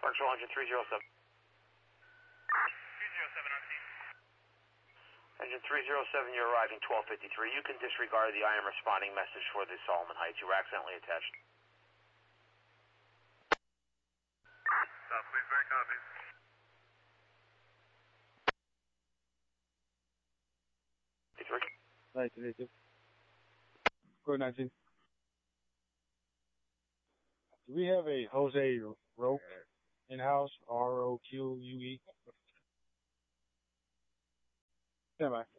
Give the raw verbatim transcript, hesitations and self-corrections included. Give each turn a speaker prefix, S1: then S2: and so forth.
S1: Control engine three zero seven.
S2: three zero seven on scene.
S1: Engine three zero seven, you're arriving twelve fifty-three. You can disregard the I am responding message for the Solomon Heights. You were accidentally attached.
S2: Stop, please, very copy.
S3: Right, right. Go nineteen. Do we have a Jose Roque in-house? R O Q U E? Stand by.